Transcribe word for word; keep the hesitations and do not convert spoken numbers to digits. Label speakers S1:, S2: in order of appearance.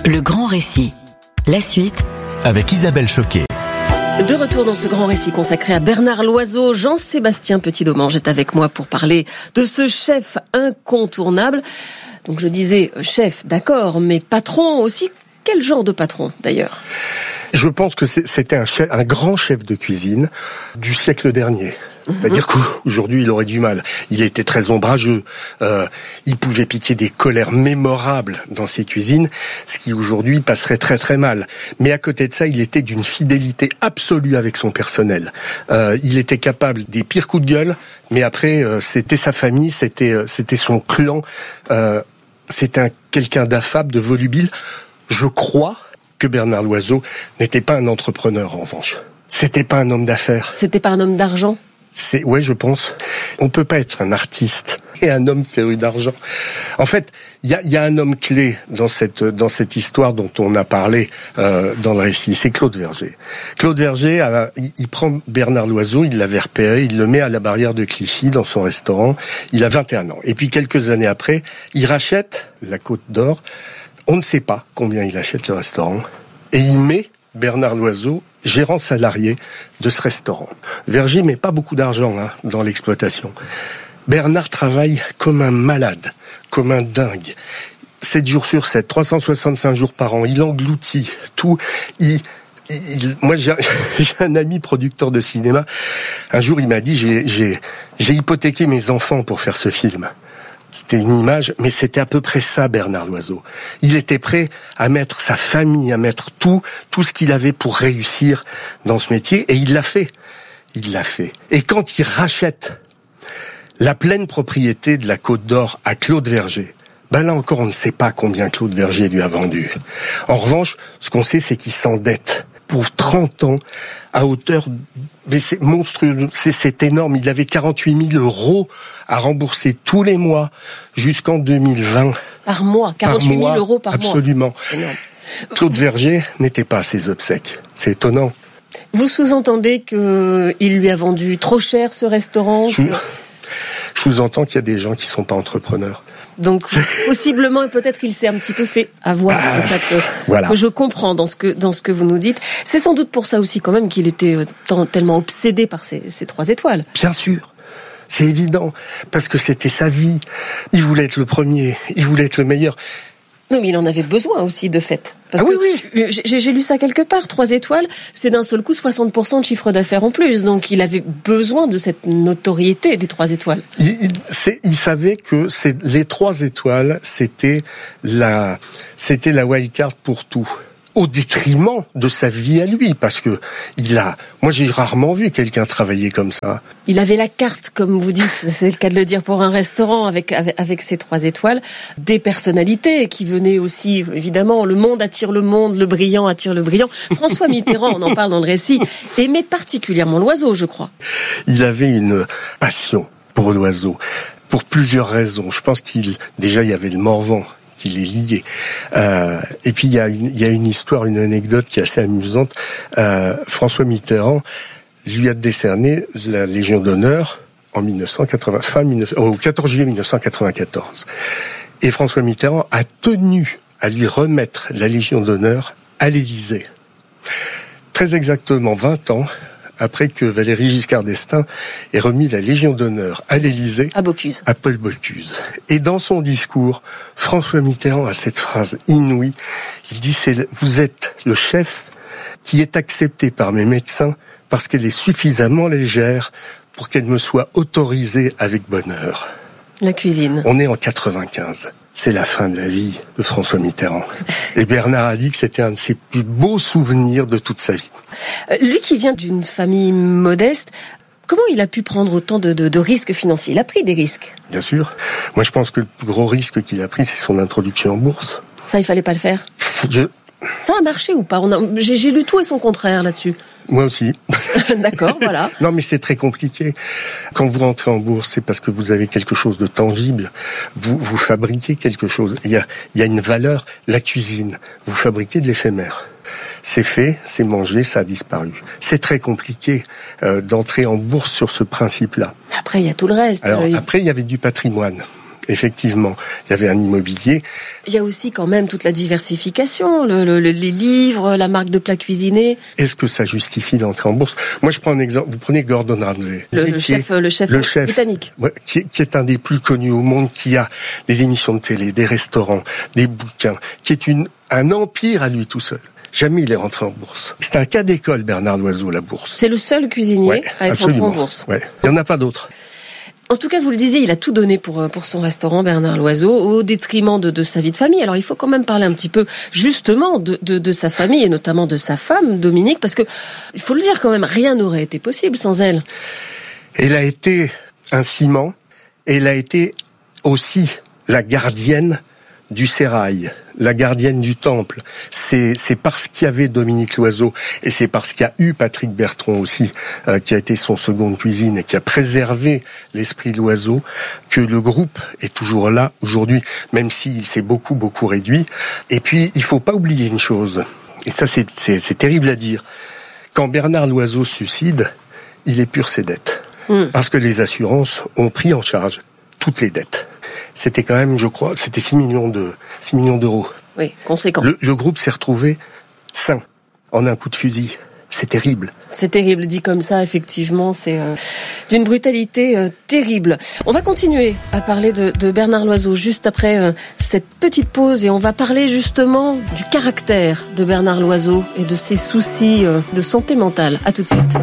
S1: Le grand récit. La suite
S2: avec Isabelle Choquet.
S3: De retour dans ce grand récit consacré à Bernard Loiseau, Jean-Sébastien Petit-Domange est avec moi pour parler de ce chef incontournable. Donc je disais chef, d'accord, mais patron aussi. Quel genre de patron d'ailleurs ?
S4: Je pense que c'était un, chef, un grand chef de cuisine du siècle dernier. C'est-à-dire qu'aujourd'hui, il aurait du mal. Il était très ombrageux. Euh, il pouvait piquer des colères mémorables dans ses cuisines, ce qui aujourd'hui passerait très très mal. Mais à côté de ça, il était d'une fidélité absolue avec son personnel. Euh, il était capable des pires coups de gueule, mais après, euh, c'était sa famille, c'était euh, c'était son clan. Euh, c'était un, quelqu'un d'affable, de volubile. Je crois que Bernard Loiseau n'était pas un entrepreneur, en revanche. C'était pas un homme d'affaires.
S3: C'était pas un homme d'argent ?
S4: C'est, ouais, je pense. On peut pas être un artiste et un homme féru d'argent. En fait, il y a, y a un homme clé dans cette dans cette histoire dont on a parlé euh, dans le récit. C'est Claude Verger. Claude Verger, a, il, il prend Bernard Loiseau, il l'avait repéré, il le met à la barrière de Clichy dans son restaurant. Il a vingt et un ans. Et puis quelques années après, il rachète la Côte d'Or. On ne sait pas combien il achète le restaurant et il met Bernard Loiseau, gérant salarié de ce restaurant. Verger met pas beaucoup d'argent hein, dans l'exploitation. Bernard travaille comme un malade, comme un dingue. sept jours sur sept, trois cent soixante-cinq jours par an. Il engloutit tout. Il, il, moi, j'ai, j'ai un ami producteur de cinéma. Un jour, il m'a dit, j'ai, j'ai, j'ai hypothéqué mes enfants pour faire ce film. C'était une image, mais c'était à peu près ça, Bernard Loiseau. Il était prêt à mettre sa famille, à mettre tout, tout ce qu'il avait pour réussir dans ce métier, et il l'a fait. Il l'a fait. Et quand il rachète la pleine propriété de la Côte d'Or à Claude Verger, ben là encore, on ne sait pas combien Claude Verger lui a vendu. En revanche, ce qu'on sait, c'est qu'il s'endette pour trente ans à hauteur, mais c'est monstrueux, c'est, c'est énorme. Il avait quarante-huit mille euros à rembourser tous les mois jusqu'en deux mille vingt.
S3: Par mois, quarante-huit mille euros par
S4: absolument.
S3: mois. Absolument.
S4: Claude Verger n'était pas à ses obsèques. C'est étonnant.
S3: Vous sous-entendez que il lui a vendu trop cher ce restaurant ?
S4: Je, je sous-entends qu'il y a des gens qui sont pas entrepreneurs.
S3: Donc possiblement, peut-être qu'il s'est un petit peu fait avoir.
S4: Ah,
S3: c'est ça que,
S4: voilà.
S3: que je comprends dans ce que dans ce que vous nous dites. C'est sans doute pour ça aussi quand même qu'il était tant, tellement obsédé par ces, ces trois étoiles.
S4: Bien sûr, c'est évident, parce que c'était sa vie. Il voulait être le premier, il voulait être le meilleur.
S3: Non, mais il en avait besoin aussi, de fait. Parce
S4: ah
S3: que
S4: oui, oui.
S3: J'ai, j'ai lu ça quelque part. Trois étoiles, c'est d'un seul coup soixante pour cent de chiffre d'affaires en plus. Donc, il avait besoin de cette notoriété des trois étoiles.
S4: Il, il, c'est, il savait que c'est, les trois étoiles, c'était la, c'était la wildcard pour tout. Au détriment de sa vie à lui, parce que il a, moi j'ai rarement vu quelqu'un travailler comme ça.
S3: Il avait la carte, comme vous dites, c'est le cas de le dire, pour un restaurant avec avec, avec ses trois étoiles, des personnalités qui venaient aussi, évidemment, le monde attire le monde, le brillant attire le brillant. François Mitterrand, on en parle dans le récit, aimait particulièrement Loiseau, je crois.
S4: Il avait une passion pour Loiseau, pour plusieurs raisons. Je pense qu'il, déjà il y avait le Morvan, il est lié. Euh, et puis il y a une, il y a une histoire, une anecdote qui est assez amusante. Euh, François Mitterrand lui a décerné la Légion d'honneur en mille neuf cent quatre-vingts, fin mille neuf cents, au quatorze juillet mille neuf cent quatre-vingt-quatorze. Et François Mitterrand a tenu à lui remettre la Légion d'honneur à l'Élysée. Très exactement vingt ans après que Valéry Giscard d'Estaing ait remis la Légion d'honneur à l'Élysée,
S3: à Bocuse,
S4: à Paul Bocuse. Et dans son discours, François Mitterrand a cette phrase inouïe. Il dit, c'est, vous êtes le chef qui est accepté par mes médecins parce qu'elle est suffisamment légère pour qu'elle me soit autorisée avec bonheur.
S3: La cuisine.
S4: On est en quatre-vingt-quinze. C'est la fin de la vie de François Mitterrand. Et Bernard a dit que c'était un de ses plus beaux souvenirs de toute sa vie.
S3: Euh, lui qui vient d'une famille modeste, comment il a pu prendre autant de, de, de risques financiers ? Il a pris des risques.
S4: Bien sûr. Moi, je pense que le plus gros risque qu'il a pris, c'est son introduction en bourse.
S3: Ça, il fallait pas le faire.
S4: Je...
S3: Ça a marché ou pas ? On a... j'ai, j'ai lu tout et son contraire là-dessus.
S4: Moi aussi.
S3: D'accord, voilà.
S4: Non, mais c'est très compliqué. Quand vous rentrez en bourse, c'est parce que vous avez quelque chose de tangible. Vous, vous fabriquez quelque chose. Il y a, il y a une valeur. La cuisine. Vous fabriquez de l'éphémère. C'est fait, c'est mangé, ça a disparu. C'est très compliqué euh, d'entrer en bourse sur ce principe-là.
S3: Après, il y a tout le reste.
S4: Alors,
S3: il...
S4: après, il y avait du patrimoine. Effectivement, il y avait un immobilier.
S3: Il y a aussi quand même toute la diversification, le, le, les livres, la marque de plats cuisinés.
S4: Est-ce que ça justifie d'entrer en bourse? Moi, je prends un exemple. Vous prenez Gordon Ramsay.
S3: Le, le, chef,
S4: est,
S3: le chef,
S4: le chef
S3: britannique.
S4: Ouais, qui, est, qui est un des plus connus au monde, qui a des émissions de télé, des restaurants, des bouquins, qui est une, un empire à lui tout seul. Jamais il est rentré en bourse. C'est un cas d'école, Bernard Loiseau, la bourse.
S3: C'est le seul cuisinier
S4: ouais,
S3: à être
S4: absolument.
S3: entré en bourse.
S4: Ouais. Il n'y en a pas d'autres.
S3: En tout cas, vous le disiez, il a tout donné pour pour son restaurant, Bernard Loiseau, au détriment de, de sa vie de famille. Alors, il faut quand même parler un petit peu, justement, de, de, de sa famille et notamment de sa femme, Dominique, parce que, il faut le dire quand même, rien n'aurait été possible sans elle.
S4: Elle a été un ciment, et elle a été aussi la gardienne du sérail, la gardienne du temple. C'est, c'est parce qu'il y avait Dominique Loiseau et c'est parce qu'il y a eu Patrick Bertrand aussi, euh, qui a été son seconde cuisine et qui a préservé l'esprit de Loiseau, que le groupe est toujours là aujourd'hui, même s'il s'est beaucoup, beaucoup réduit. Et puis, il faut pas oublier une chose, et ça c'est, c'est, c'est terrible à dire. Quand Bernard Loiseau se suicide, il épure ses dettes. Mmh. Parce que les assurances ont pris en charge toutes les dettes. C'était quand même, je crois, c'était six millions de, six millions d'euros.
S3: Oui, conséquent.
S4: Le, le groupe s'est retrouvé sain, en un coup de fusil. C'est terrible.
S3: C'est terrible, dit comme ça, effectivement, c'est euh, d'une brutalité euh, terrible. On va continuer à parler de, de Bernard Loiseau juste après euh, cette petite pause et on va parler justement du caractère de Bernard Loiseau et de ses soucis euh, de santé mentale. À tout de suite.